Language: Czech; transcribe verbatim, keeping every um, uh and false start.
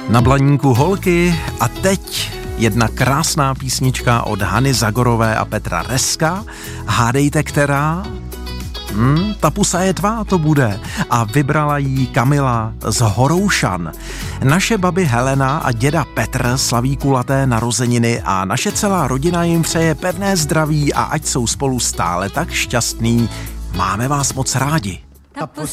Na Blaníku holky a teď jedna krásná písnička od Hany Zagorové a Petra Reska. Hádejte, která? Hmm, ta pusa je tvá, to bude. A vybrala jí Kamila z Horoušan. Naše babi Helena a děda Petr slaví kulaté narozeniny a naše celá rodina jim přeje pevné zdraví a ať jsou spolu stále tak šťastný. Máme vás moc rádi.